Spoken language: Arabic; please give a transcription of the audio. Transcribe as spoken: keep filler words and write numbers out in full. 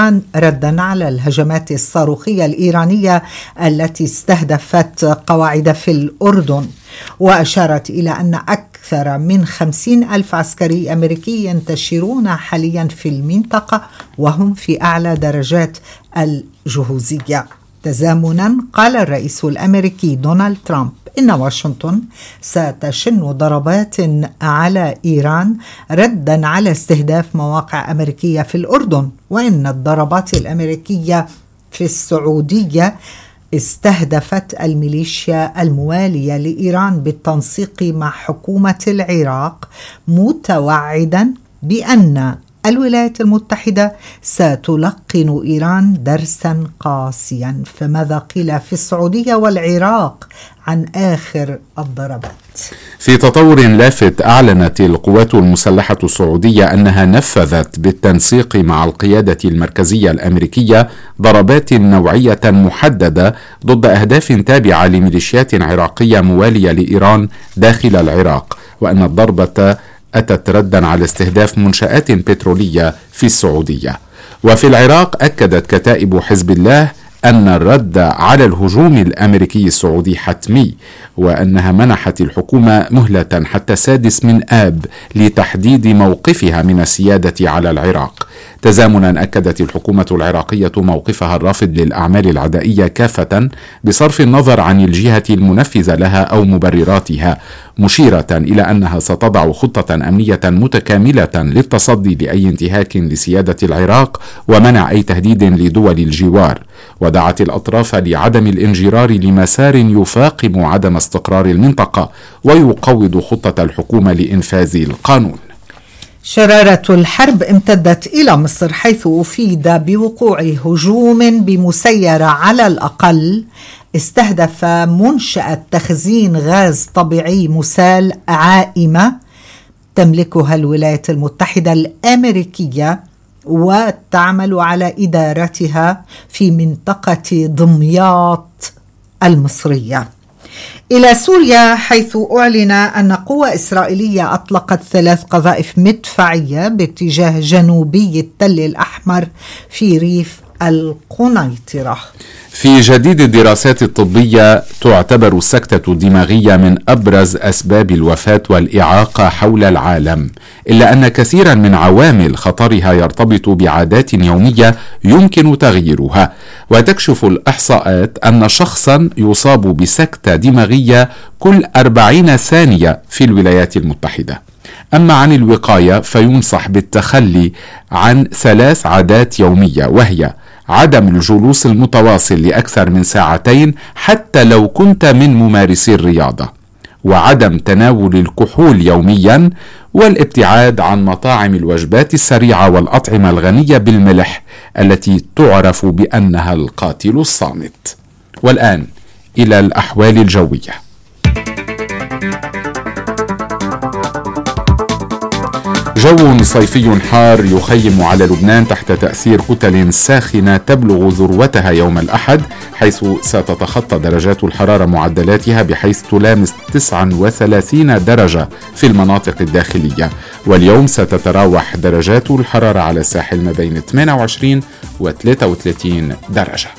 تصريحا ردا على الهجمات الصاروخية الإيرانية التي استهدفت قواعد في الأردن، وأشارت إلى أن أكثر من خمسين ألف عسكري أمريكي ينتشرون حاليا في المنطقة وهم في أعلى درجات الجهوزية. تزامنا قال الرئيس الأمريكي دونالد ترامب إن واشنطن ستشن ضربات على إيران ردا على استهداف مواقع أمريكية في الأردن، وإن الضربات الأمريكية في السعودية استهدفت الميليشيا الموالية لإيران بالتنسيق مع حكومة العراق، متوعدا بأن الولايات المتحدة ستلقن إيران درسا قاسيا. فماذا قيل في السعودية والعراق عن آخر الضربات؟ في تطور لافت، أعلنت القوات المسلحة السعودية أنها نفذت بالتنسيق مع القيادة المركزية الأمريكية ضربات نوعية محددة ضد أهداف تابعة لميليشيات عراقية موالية لإيران داخل العراق، وأن الضربة أتت ردا على استهداف منشآت بترولية في السعودية. وفي العراق أكدت كتائب حزب الله أن الرد على الهجوم الأمريكي السعودي حتمي، وأنها منحت الحكومة مهلة حتى سادس من آب لتحديد موقفها من السيادة على العراق. تزامنا أكدت الحكومة العراقية موقفها الرافض للأعمال العدائية كافة بصرف النظر عن الجهة المنفذة لها أو مبرراتها، مشيرة إلى أنها ستضع خطة أمنية متكاملة للتصدي لأي انتهاك لسيادة العراق ومنع أي تهديد لدول الجوار. ودعت الأطراف لعدم الانجرار لمسار يفاقم عدم استقرار المنطقة ويقوض خطة الحكومة لإنفاذ القانون. شرارة الحرب امتدت إلى مصر، حيث أفيد بوقوع هجوم بمسيرة على الأقل استهدف منشأة تخزين غاز طبيعي مسال عائمة تملكها الولايات المتحدة الأمريكية وتعمل على إدارتها في منطقة دمياط المصرية. إلى سوريا، حيث أعلن أن قوة إسرائيلية أطلقت ثلاث قذائف مدفعية باتجاه جنوبي التل الأحمر في ريف القنيطرة. في جديد الدراسات الطبية، تعتبر السكتة الدماغية من أبرز أسباب الوفاة والإعاقة حول العالم، إلا أن كثيرا من عوامل خطرها يرتبط بعادات يومية يمكن تغييرها. وتكشف الإحصاءات أن شخصا يصاب بسكتة دماغية كل أربعين ثانية في الولايات المتحدة. أما عن الوقاية، فينصح بالتخلي عن ثلاث عادات يومية، وهي عدم الجلوس المتواصل لأكثر من ساعتين حتى لو كنت من ممارسي الرياضة، وعدم تناول الكحول يوميا، والابتعاد عن مطاعم الوجبات السريعة والأطعمة الغنية بالملح التي تعرف بأنها القاتل الصامت. والآن إلى الأحوال الجوية. جو صيفي حار يخيم على لبنان تحت تأثير كتل ساخنة تبلغ ذروتها يوم الأحد، حيث ستتخطى درجات الحرارة معدلاتها بحيث تلامس تسعة وثلاثين درجة في المناطق الداخلية. واليوم ستتراوح درجات الحرارة على الساحل ما بين ثمانية وعشرين و ثلاثة وثلاثين درجة.